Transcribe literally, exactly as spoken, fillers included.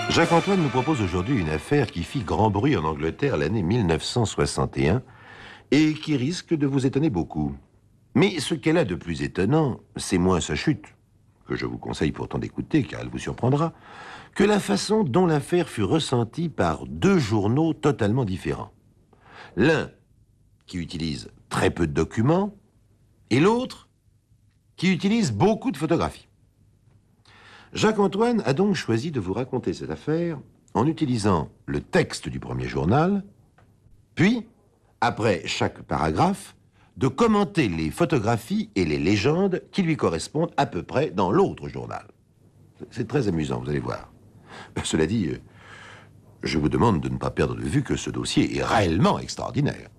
Jacques-Antoine nous propose aujourd'hui une affaire qui fit grand bruit en Angleterre l'année mille neuf cent soixante et un et qui risque de vous étonner beaucoup. Mais ce qu'elle a de plus étonnant, c'est moins sa chute, que je vous conseille pourtant d'écouter car elle vous surprendra, que la façon dont l'affaire fut ressentie par deux journaux totalement différents. L'un qui utilise très peu de documents et l'autre qui utilise beaucoup de photographies. Jacques-Antoine a donc choisi de vous raconter cette affaire en utilisant le texte du premier journal, puis, après chaque paragraphe, de commenter les photographies et les légendes qui lui correspondent à peu près dans l'autre journal. C'est très amusant, vous allez voir. Cela dit, je vous demande de ne pas perdre de vue que ce dossier est réellement extraordinaire.